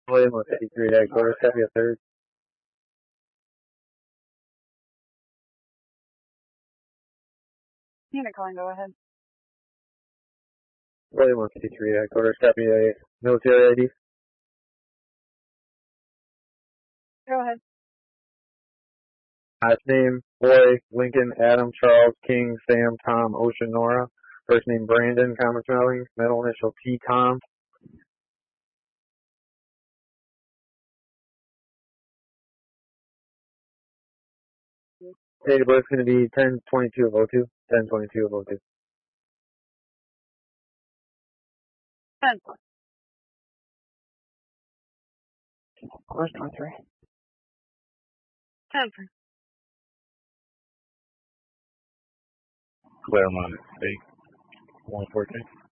William 153 headquarters, copy a third. Unit calling, go ahead. William 153 headquarters, copy a military ID. Go ahead. Last name, Boy, Lincoln, Adam, Charles, King, Sam, Tom, Ocean, Nora. First name, Brandon, common spelling. Middle initial, T, Tom. Date of birth is going to be 10/22 of 02. 10/22 of 02. 10. Where's 23? 10. Claremont, 8, 114.